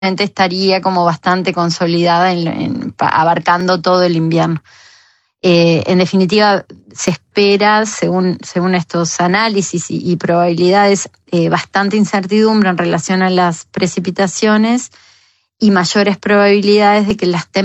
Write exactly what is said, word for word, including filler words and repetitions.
estaría como bastante consolidada en, en, abarcando todo el invierno. Eh, en definitiva, se espera, según, según estos análisis y, y probabilidades, eh, bastante incertidumbre en relación a las precipitaciones y mayores probabilidades de que las temperaturas